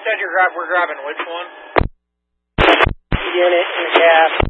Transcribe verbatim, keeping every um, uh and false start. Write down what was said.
said you're grab, we're grabbing which one? Unit in the cab.